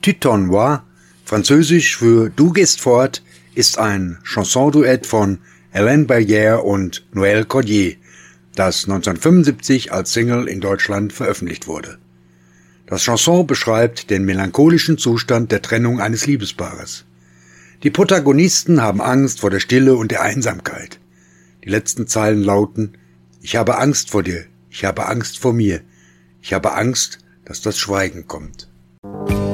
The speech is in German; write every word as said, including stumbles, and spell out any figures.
Tu t'en vas, französisch für Du gehst fort, ist ein Chansonduett von Hélène Berrière und Noël Cordier, das neunzehnhundertfünfundsiebzig als Single in Deutschland veröffentlicht wurde. Das Chanson beschreibt den melancholischen Zustand der Trennung eines Liebespaares. Die Protagonisten haben Angst vor der Stille und der Einsamkeit. Die letzten Zeilen lauten: Ich habe Angst vor dir, ich habe Angst vor mir, ich habe Angst, dass das Schweigen kommt.